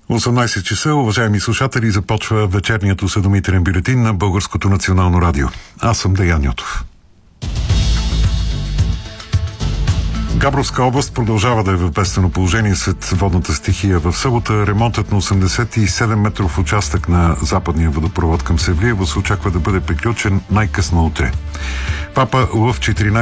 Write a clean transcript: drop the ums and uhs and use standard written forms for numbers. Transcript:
18 часа, уважаеми слушатели, започва вечерният осведомителен бюлетин на Българското национално радио. Аз съм Деян Нютов. Габровска област продължава да е в бедствено положение след водната стихия. В събота ремонтът на 87-метров участък на западния водопровод към Севлиево се очаква да бъде приключен най-късно утре. Папа Лъв 14